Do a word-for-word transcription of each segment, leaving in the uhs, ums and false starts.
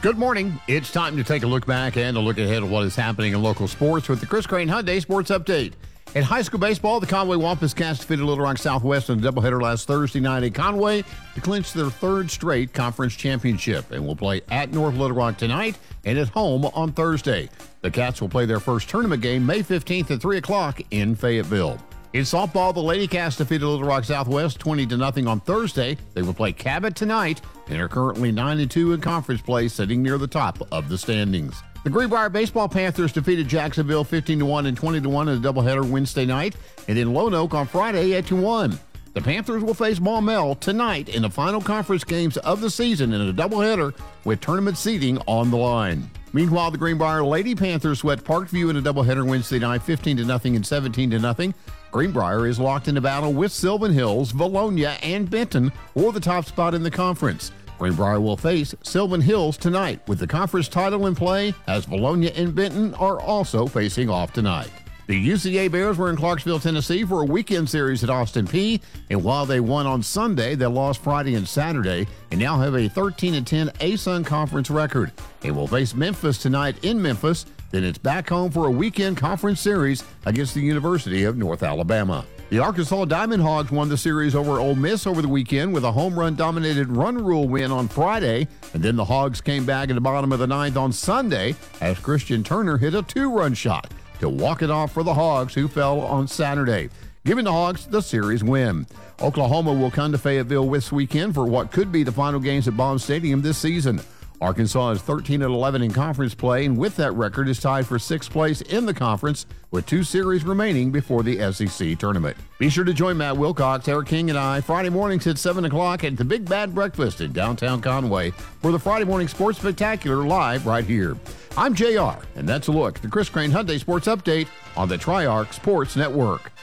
Good morning. It's time to take a look back and a look ahead of what is happening in local sports with the Chris Crane Hyundai Sports Update. In high school baseball, the Conway Wampus Cats defeated Little Rock Southwest in a doubleheader last Thursday night at Conway to clinch their third straight conference championship and will play at North Little Rock tonight and at home on Thursday. The Cats will play their first tournament game May fifteenth at three o'clock in Fayetteville. In softball, the Lady Cats defeated Little Rock Southwest twenty to nothing on Thursday. They will play Cabot tonight and are currently nine and two in conference play, sitting near the top of the standings. The Greenbrier Baseball Panthers defeated Jacksonville fifteen to one and twenty to one in a doubleheader Wednesday night, and in Lone Oak on Friday eight to one. The Panthers will face Maumelle tonight in the final conference games of the season in a doubleheader with tournament seeding on the line. Meanwhile, the Greenbrier Lady Panthers swept Parkview in a doubleheader Wednesday night fifteen to nothing and seventeen to nothing. Greenbrier is locked in a battle with Sylvan Hills, Valonia, and Benton for the top spot in the conference. Greenbrier will face Sylvan Hills tonight with the conference title in play, as Valonia and Benton are also facing off tonight. The U C A Bears were in Clarksville, Tennessee for a weekend series at Austin Peay, and while they won on Sunday, they lost Friday and Saturday and now have a thirteen and ten A S U N conference record. They will face Memphis tonight in Memphis, then it's back home for a weekend conference series against the University of North Alabama. The Arkansas Diamond Hogs won the series over Ole Miss over the weekend with a home run-dominated run rule win on Friday, and then the Hogs came back at the bottom of the ninth on Sunday as Christian Turner hit a two-run shot to walk it off for the Hogs, who fell on Saturday, giving the Hogs the series win. Oklahoma will come to Fayetteville this weekend for what could be the final games at Bond Stadium this season. Arkansas is thirteen and eleven in conference play, and with that record is tied for sixth place in the conference with two series remaining before the S E C tournament. Be sure to join Matt Wilcox, Eric King, and I Friday mornings at seven o'clock at the Big Bad Breakfast in downtown Conway for the Friday Morning Sports Spectacular live right here. I'm J R, and that's a look at the Chris Crane Hyundai Sports Update on the Tri-Arc Sports Network.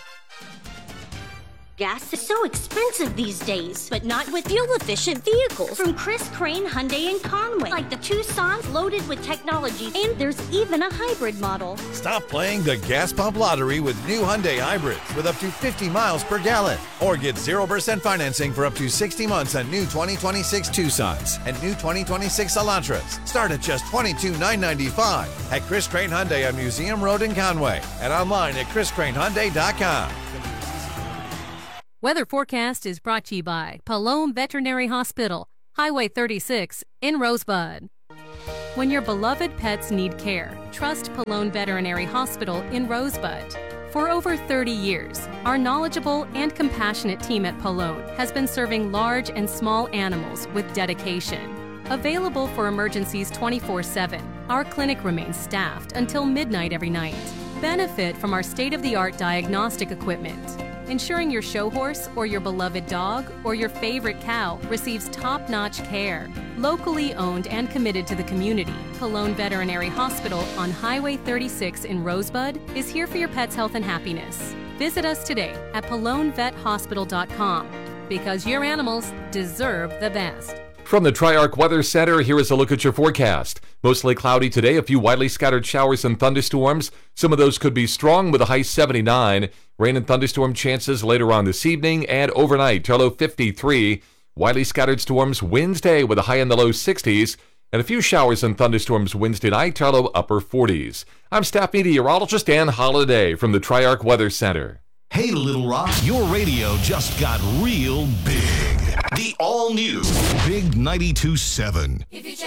Gas is so expensive these days, but not with fuel-efficient vehicles from Chris Crane Hyundai in Conway, like the Tucson's loaded with technology, and there's even a hybrid model. Stop playing the gas pump lottery with new Hyundai hybrids with up to fifty miles per gallon, or get zero percent financing for up to sixty months on new twenty twenty-six Tucsons and new twenty twenty-six Elantras. Start at just twenty-two thousand nine hundred ninety-five dollars at Chris Crane Hyundai on Museum Road in Conway and online at chris crane hyundai dot com. Weather forecast is brought to you by Palome Veterinary Hospital, Highway thirty-six in Rosebud. When your beloved pets need care, trust Palome Veterinary Hospital in Rosebud. For over thirty years, our knowledgeable and compassionate team at Palome has been serving large and small animals with dedication. Available for emergencies twenty-four seven, our clinic remains staffed until midnight every night. Benefit from our state-of-the-art diagnostic equipment, ensuring your show horse or your beloved dog or your favorite cow receives top-notch care. Locally owned and committed to the community, Palome Veterinary Hospital on Highway thirty-six in Rosebud is here for your pet's health and happiness. Visit us today at palone vet hospital dot com, because your animals deserve the best. From the Tri-Arc Weather Center, here is a look at your forecast. Mostly cloudy today, a few widely scattered showers and thunderstorms. Some of those could be strong with a high seventy-nine. Rain and thunderstorm chances later on this evening and overnight, a low fifty-three. Widely scattered storms Wednesday with a high in the low sixties. And a few showers and thunderstorms Wednesday night, a low upper forties. I'm staff meteorologist Dan Holliday from the Tri-Arc Weather Center. Hey, Little Rock, your radio just got real big. The all-new Big ninety-two point seven.